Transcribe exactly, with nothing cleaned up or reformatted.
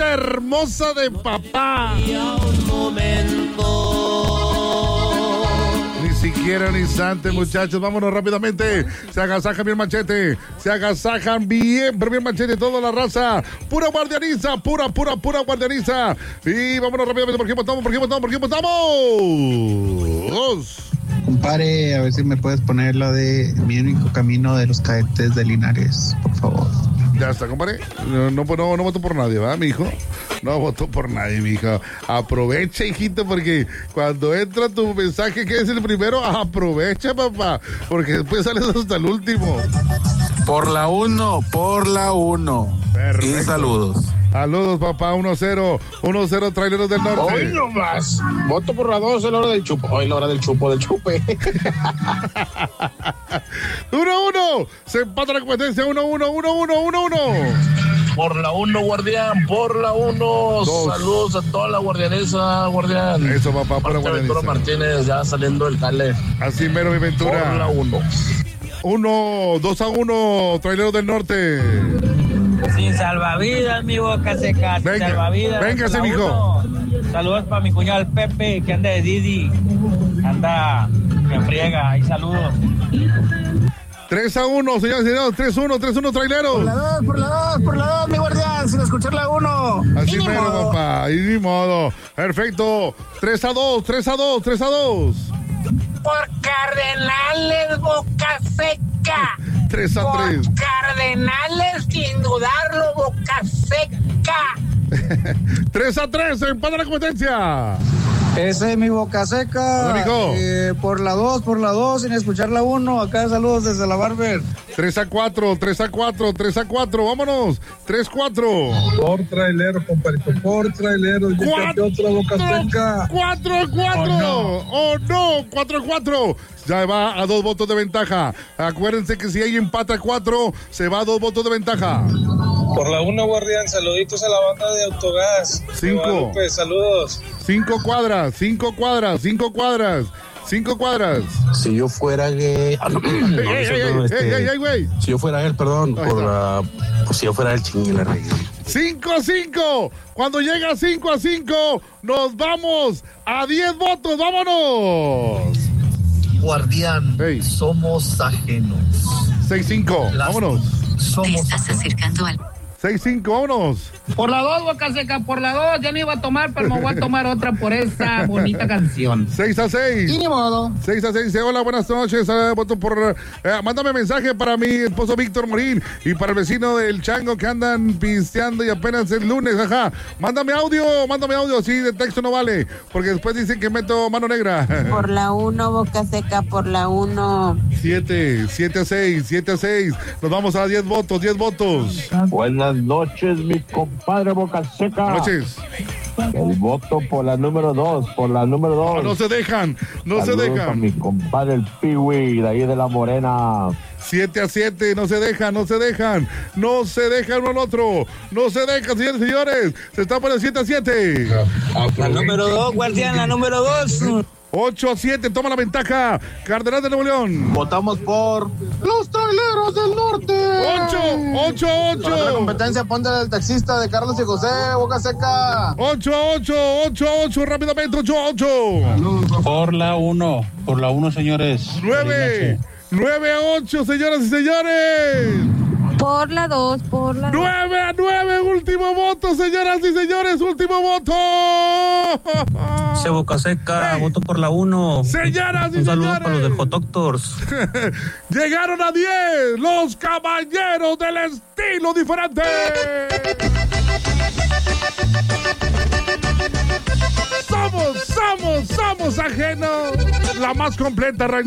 cosa hermosa de papá. Un momento. Ni siquiera un instante, muchachos. Vámonos rápidamente. Se agasajan bien Machete. Se agasajan bien, pero bien Machete. Toda la raza. Pura guardianiza. Pura, pura, pura guardianiza. Y vámonos rápidamente. ¿Por qué votamos? ¿Por qué votamos? ¿Por qué votamos? Compare, a ver si me puedes poner la de Mi único camino de los cadetes de Linares, por favor. Ya está, compadre. No, no, no, no voto por nadie, ¿verdad, mi hijo? No voto por nadie, mi hijo. Aprovecha, hijito, porque cuando entra tu mensaje, que es el primero, aprovecha, papá, porque después sales hasta el último. Por la uno, por la uno. Perfecto. Y saludos. Saludos, papá, uno cero. uno cero, Traileros del Norte. Hoy nomás. Voto por la dos, es la hora del chupo. Hoy la hora del chupo, del chupe. uno uno. Se empata la competencia. uno uno, uno uno, uno uno. Por la uno, guardián, por la uno. Dos. Saludos a toda la guardianesa, guardián. Eso, papá, por la guardianesa. Ventura Martínez, ya saliendo del cale. Así mero, mi Ventura. Por la uno. uno, dos a uno, Traileros del Norte. Sin salvavidas, mi boca seca. Sin Venga, salvavidas. véngase, mijo. Saludos para mi cuñado el Pepe, que anda de Didi. Anda, que friega. Y saludos. tres a uno, señores y señores. tres a uno, tres a uno, Traileros. Por la dos, por la dos, por la dos, mi guardián, sin escuchar la uno. Así mero, papá. Y ni modo. Perfecto. tres a dos, tres a dos, tres a dos. Por Cardenales, boca seca. tres a tres. Por Cardenales, sin dudarlo, boca seca. tres a tres, empata la competencia. Ese es mi boca seca. Hola, amigo. Eh, por la dos, por la dos, sin escuchar la uno. Acá saludos desde la Barber. tres a cuatro, tres a cuatro, tres a cuatro. Vámonos. tres a cuatro. Por trailero, compadrito. Por trailero. Yo Cuatro, otra boca seca. cuatro a cuatro. Oh, no. cuatro a cuatro. Ya va a dos votos de ventaja. Acuérdense que si hay empate a cuatro, se va a dos votos de ventaja. Por la una, guardián. Saluditos a la banda de Autogás. Cinco. Guadalupe, saludos. Cinco cuadras, cinco cuadras, cinco cuadras. Cinco cuadras. Si yo fuera gay. Ah, no, no, ey, no, ey, no, ey, este, ey, ey, güey. Si yo fuera él, perdón, Ahí por está. la, pues si yo fuera el chingue la regué. cinco a cinco. Cuando llega cinco a cinco, nos vamos a diez votos. ¡Vámonos! Guardián, Hey. somos ajenos. seis cinco. Vámonos. Somos Estás acercando al... seis cinco. Vámonos. Por la dos, boca seca, por la dos. Yo no iba a tomar, pero me voy a tomar otra por esa bonita canción. seis a seis. Y ni modo. seis a seis. Hola, buenas noches. Eh, voto por. Eh, mándame mensaje para mi esposo Víctor Morín y para el vecino del Chango que andan pisteando y apenas es lunes. Ajá. Mándame audio, mándame audio. Sí, de texto no vale. Porque después dicen que meto mano negra. Por la uno, boca seca, por la uno. siete, siete a seis, siete a seis. Nos vamos a diez votos, diez votos. Buenas noches, mi compadre Boca Seca. Buenas noches. El voto por la número dos, por la número dos. No, no se dejan, no se Saludos a dejan. mi compadre el Piwi, de ahí de la Morena. siete a siete, no se dejan, no se dejan, no se dejan uno al otro, no se dejan, señores y señores, se está por el siete a siete. La número dos, guardián, la número dos. ocho a siete, toma la ventaja, Cardenal de Nuevo León. Votamos por Los Traileros del Norte. ocho, ocho, Para la ocho. competencia, ponte el taxista de Carlos y José, boca seca. ocho a ocho, ocho a ocho, rápidamente, ocho a ocho. Por la uno. Por la uno, señores. nueve, nueve a ocho, señoras y señores. Por la dos, por la dos. nueve a nueve, último voto, señoras y señores, último voto. Se boca seca, voto por la uno. Señoras y Un saludo señores. para los del Hot Doctors. Llegaron a diez los caballeros del estilo diferente. Somos, somos, somos ajenos. La más completa, Reina.